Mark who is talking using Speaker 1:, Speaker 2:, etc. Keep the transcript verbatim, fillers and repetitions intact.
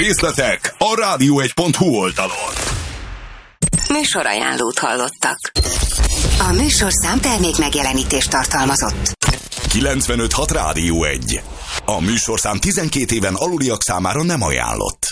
Speaker 1: Részletek a rádió egy pont hu oldalon.
Speaker 2: Műsorajánlót hallottak. A műsorszám termék megjelenítést tartalmazott.
Speaker 1: kilencvenöt hat Rádió egy. A műsorszám tizenkét éven aluliak számára nem ajánlott.